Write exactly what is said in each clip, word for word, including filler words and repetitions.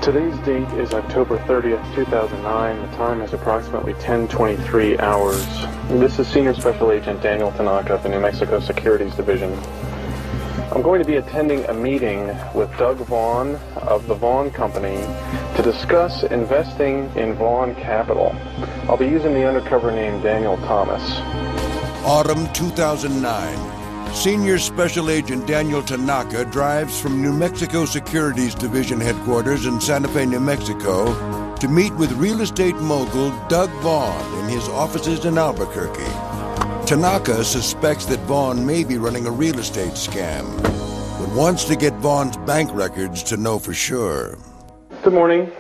Today's date is October thirtieth, two thousand nine. The time is approximately ten twenty-three hours. This is Senior Special Agent Daniel Tanaka of the New Mexico Securities Division. I'm going to be attending a meeting with Doug Vaughn of the Vaughn Company to discuss investing in Vaughn Capital. I'll be using the undercover name Daniel Thomas. Autumn two thousand nine. Senior Special Agent Daniel Tanaka drives from New Mexico Securities Division headquarters in Santa Fe, New Mexico, to meet with real estate mogul Doug Vaughn in his offices in Albuquerque. Tanaka suspects that Vaughn may be running a real estate scam, but wants to get Vaughn's bank records to know for sure. Good morning.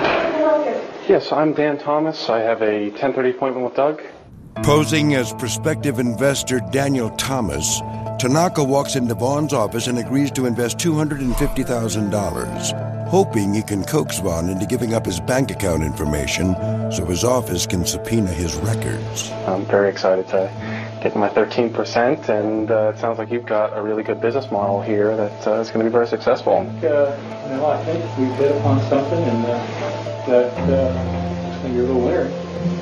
Yes, I'm Dan Thomas. I have a ten thirty appointment with Doug. Posing as prospective investor Daniel Thomas, Tanaka walks into Vaughn's office and agrees to invest two hundred fifty thousand dollars, hoping he can coax Vaughn into giving up his bank account information so his office can subpoena his records. I'm very excited to get my thirteen percent, and uh, it sounds like you've got a really good business model here that uh, is going to be very successful. I think, uh, you know, I think we've hit upon something, and uh, that uh, you're a little winner.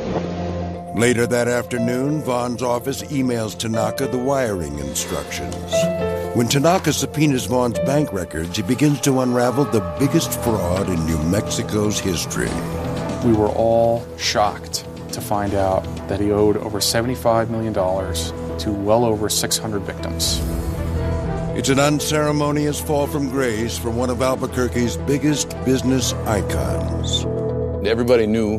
Later that afternoon, Vaughn's office emails Tanaka the wiring instructions. When Tanaka subpoenas Vaughn's bank records, he begins to unravel the biggest fraud in New Mexico's history. We were all shocked to find out that he owed over seventy-five million dollars to well over six hundred victims. It's an unceremonious fall from grace for one of Albuquerque's biggest business icons. Everybody knew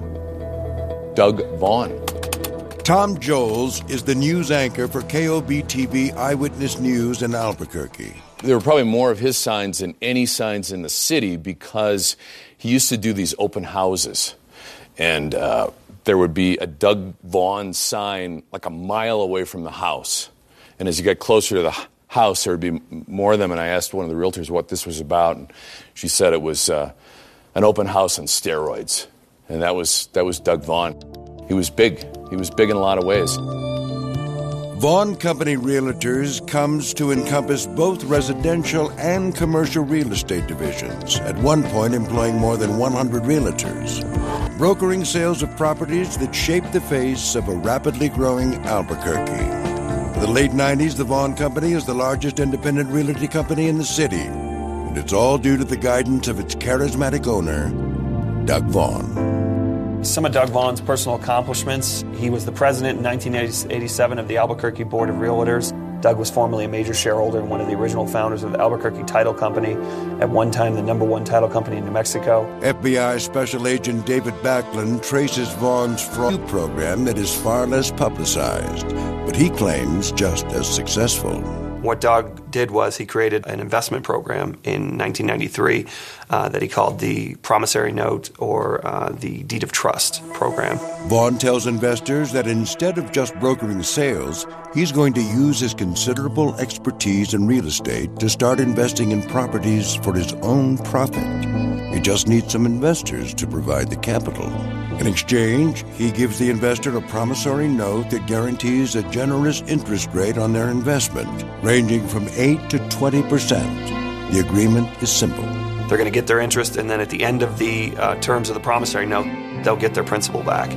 Doug Vaughn. Tom Joles is the news anchor for K O B T V Eyewitness News in Albuquerque. There were probably more of his signs than any signs in the city because he used to do these open houses. And uh, there would be a Doug Vaughn sign like a mile away from the house. And as you get closer to the house, there would be more of them. And I asked one of the realtors what this was about. And she said it was uh, an open house on steroids. And that was that was Doug Vaughn. He was big. He was big in a lot of ways. Vaughn Company Realtors comes to encompass both residential and commercial real estate divisions, at one point employing more than one hundred realtors, brokering sales of properties that shaped the face of a rapidly growing Albuquerque. For the late nineties, the Vaughn Company is the largest independent realty company in the city, and it's all due to the guidance of its charismatic owner, Doug Vaughn. Some of Doug Vaughn's personal accomplishments: he was the president in nineteen eighty-seven of the Albuquerque Board of Realtors. Doug was formerly a major shareholder and one of the original founders of the Albuquerque Title Company, at one time the number one title company in New Mexico. F B I Special Agent David Backlund traces Vaughn's fraud program that is far less publicized, but he claims just as successful. What Doug did was he created an investment program in nineteen ninety-three uh, that he called the Promissory Note, or uh, the Deed of Trust program. Vaughn tells investors that instead of just brokering sales, he's going to use his considerable expertise in real estate to start investing in properties for his own profit. He just needs some investors to provide the capital. In exchange, he gives the investor a promissory note that guarantees a generous interest rate on their investment, ranging from eight to twenty percent. The agreement is simple. They're going to get their interest, and then at the end of the uh, terms of the promissory note, they'll get their principal back.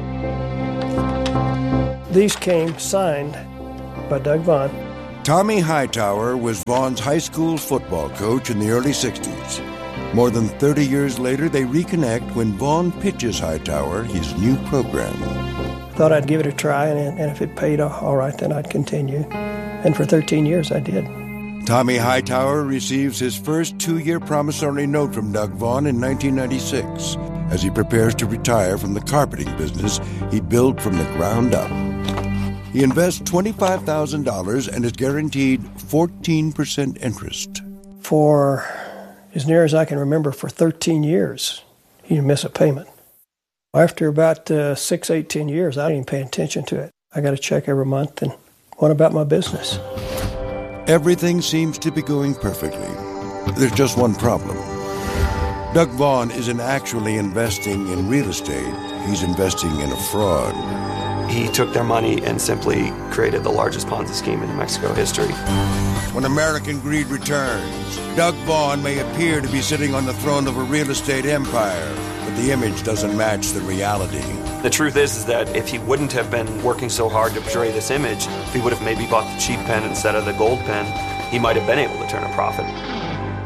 These came signed by Doug Vaughn. Tommy Hightower was Vaughn's high school football coach in the early sixties. More than thirty years later, they reconnect when Vaughn pitches Hightower his new program. Thought I'd give it a try, and, and if it paid all right, then I'd continue. And for thirteen years, I did. Tommy Hightower receives his first two-year promissory note from Doug Vaughn in nineteen ninety-six as he prepares to retire from the carpeting business he built from the ground up. He invests twenty-five thousand dollars and is guaranteed fourteen percent interest. For as near as I can remember, for thirteen years, he didn't miss a payment. After about uh, six, eight, ten years, I didn't even pay attention to it. I got a check every month and went about my business. Everything seems to be going perfectly. There's just one problem. Doug Vaughn isn't actually investing in real estate. He's investing in a fraud. he took their money and simply created the largest Ponzi scheme in New Mexico history. When American greed returns, Doug Vaughn may appear to be sitting on the throne of a real estate empire, but the image doesn't match the reality. The truth is, is that if he wouldn't have been working so hard to portray this image, if he would have maybe bought the cheap pen instead of the gold pen, he might have been able to turn a profit.